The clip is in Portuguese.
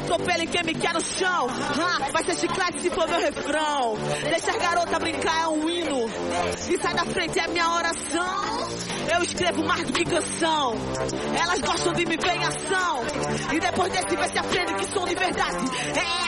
atropelo em quem me quer no chão. Vai ser chiclete se for meu refrão. Deixa as garotas brincar, é um hino. E sai da frente, é minha oração. Eu escrevo mais do que canção. Elas gostam de me ver em ação. E depois desse vai se aprende que sou de verdade. É